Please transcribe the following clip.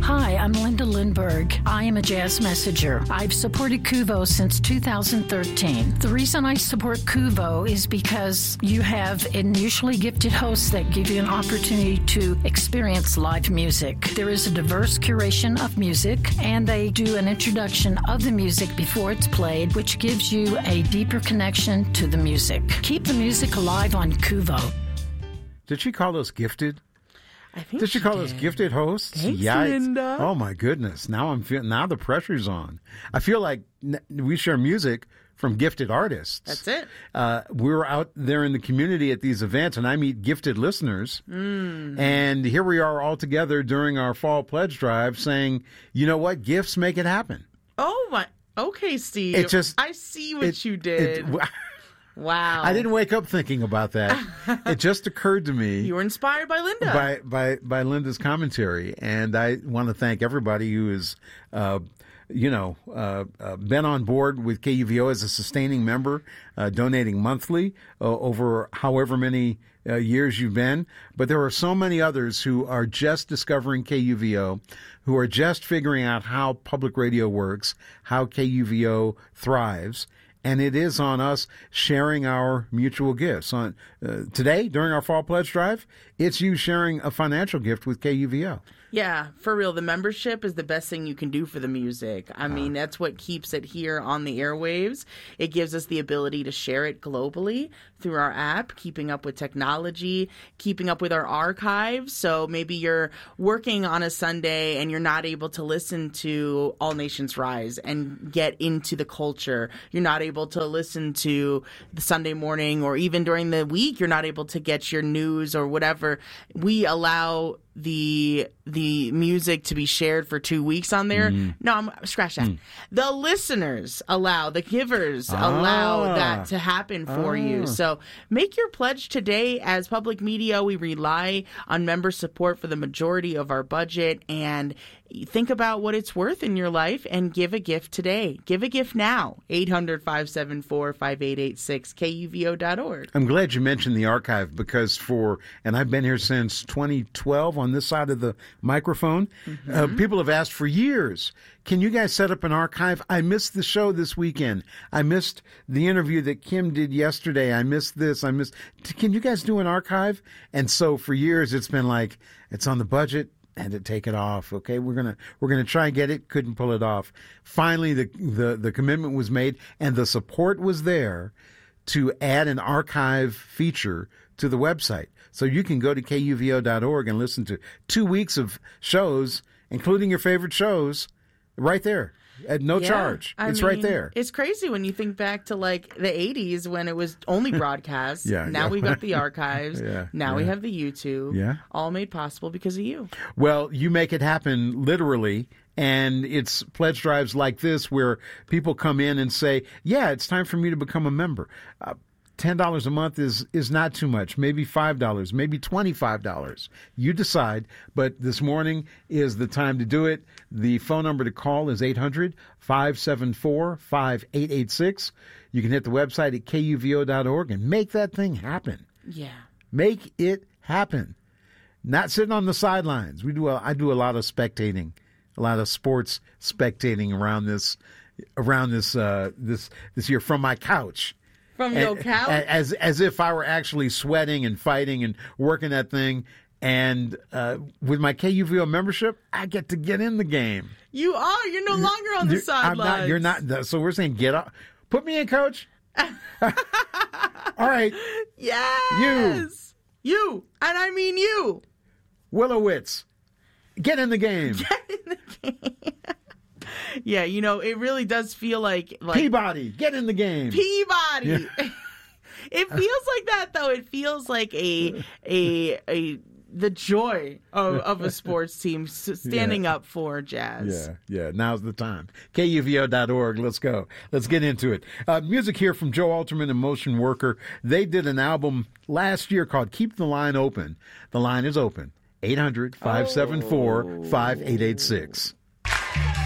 Hi, I'm Linda Lindberg. I am a jazz messenger. I've supported Kuvo since 2013. The reason I support Kuvo is because you have unusually gifted hosts that give you an opportunity to experience live music. There is a diverse curation of music, and they do an introduction of the music before it's played, which gives you a deeper connection to the music. Keep the music alive on Kuvo. Did she call us gifted? I think Did she call us gifted hosts? Thanks, Yikes. Linda. Oh my goodness! Now the pressure's on. I feel like we share music from gifted artists. That's it. We're out there in the community at these events, and I meet gifted listeners. And here we are all together during our fall pledge drive, saying, "You know what? Gifts make it happen." Oh my. Okay, Steve. I see what you did. Wow. I didn't wake up thinking about that. It just occurred to me. You were inspired by Linda. By Linda's commentary. And I want to thank everybody who has, been on board with KUVO as a sustaining member, donating monthly over however many years you've been. But there are so many others who are just discovering KUVO, who are just figuring out how public radio works, how KUVO thrives. And it is on us sharing our mutual gifts. On today, during our Fall Pledge Drive, it's you sharing a financial gift with KUVO. Yeah, for real. The membership is the best thing you can do for the music. I mean, that's what keeps it here on the airwaves. It gives us the ability to share it globally through our app, keeping up with technology, keeping up with our archives. So maybe you're working on a Sunday and you're not able to listen to All Nations Rise and get into the culture. You're not able to listen to the Sunday morning, or even during the week, you're not able to get your news or whatever. We allow the music to be shared for 2 weeks on there. No, scratch that. The listeners allow, the givers allow that to happen for you. So make your pledge today. As public media, we rely on member support for the majority of our budget, and think about what it's worth in your life and give a gift today. Give a gift now. 800-574-5886, KUVO.org. I'm glad you mentioned the archive because and I've been here since 2012 on this side of the microphone. People have asked for years, can you guys set up an archive? I missed the show this weekend. I missed the interview that Kim did yesterday. I missed this. Can you guys do an archive? And so for years it's been like, it's on the budget. Had to take it off. Okay, we're gonna try and get it. Couldn't pull it off. Finally, the commitment was made, and the support was there to add an archive feature to the website, so you can go to KUVO.org and listen to 2 weeks of shows, including your favorite shows, right there. At no charge. It's right there. It's crazy when you think back to like the 80s when it was only broadcast. Now we've got the archives. Now we have the YouTube. All made possible because of you. Well, you make it happen literally. And it's pledge drives like this where people come in and say, yeah, it's time for me to become a member. $10 a month is not too much. Maybe $5, maybe $25. You decide. But this morning is the time to do it. The phone number to call is 800-574-5886. You can hit the website at KUVO.org and make that thing happen. Yeah. Make it happen. Not sitting on the sidelines. I do a lot of spectating, a lot of sports spectating around this year from my couch. From your couch? As if I were actually sweating and fighting and working that thing. And with my KUVO membership, I get to get in the game. You are. You're no longer on the sidelines. You're not. So we're saying get up. Put me in, coach. All right. Yes. You. And I mean you. Willowitz. Get in the game. Get in the game. Yeah, it really does feel like Peabody, get in the game. Peabody. Yeah. It feels like that though. It feels like the joy of a sports team standing up for jazz. Yeah. Now's the time. KUVO.org. Let's go. Let's get into it. Music here from Joe Alterman and Motion Worker. They did an album last year called Keep the Line Open. The line is open. 800-574-5886.